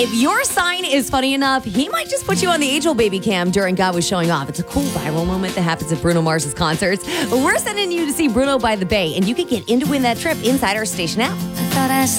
If your sign is funny enough, he might just put you on the Angel Baby cam during God Was Showing Off. It's a cool viral moment that happens at Bruno Mars's concerts. We're sending you to see Bruno by the Bay, and you can get in to win that trip inside our station app. I thought I